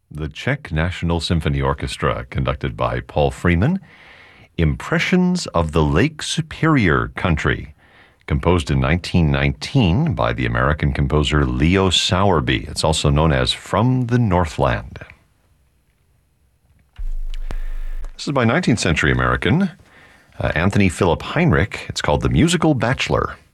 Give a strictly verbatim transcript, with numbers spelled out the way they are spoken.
the Czech National Symphony Orchestra, conducted by Paul Freeman. Impressions of the Lake Superior Country, composed in nineteen nineteen by the American composer Leo Sowerby. It's also known as From the Northland. This is by nineteenth century American uh, Anthony Philip Heinrich. It's called The Musical Bachelor.